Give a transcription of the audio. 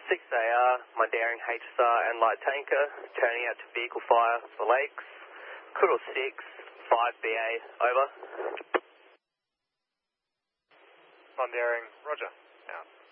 6AR, Mundaring HSR and light tanker, turning out to vehicle fire for lakes. Kudal 6, 5BA, over. Mundaring, roger, out.